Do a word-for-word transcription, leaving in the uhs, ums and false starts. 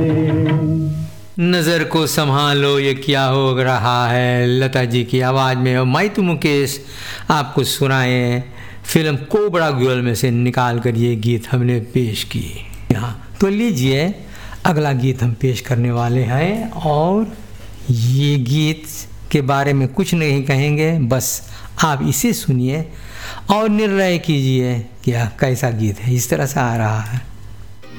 नज़र को संभालो ये क्या हो रहा है, लता जी की आवाज़ में। और माइतू मुकेश आपको सुनाए फिल्म कोबरा गर्ल में से निकाल कर ये गीत हमने पेश किए। हाँ, तो लीजिए अगला गीत हम पेश करने वाले हैं, और ये गीत के बारे में कुछ नहीं कहेंगे, बस आप इसे सुनिए और निर्णय कीजिए क्या कैसा गीत है। इस तरह से आ रहा है।